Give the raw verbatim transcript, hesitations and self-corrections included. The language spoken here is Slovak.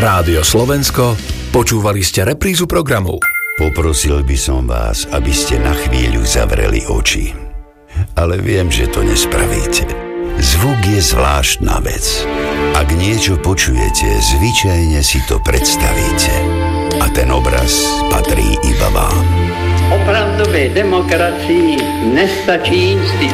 Rádio Slovensko, počúvali ste reprízu programu. Poprosil by som vás, aby ste na chvíľu zavreli oči. Ale viem, že to nespravíte. Zvuk je zvláštna vec. Ak niečo počujete, zvyčajne si to predstavíte. A ten obraz patrí iba vám. Opravdové demokracii nestačí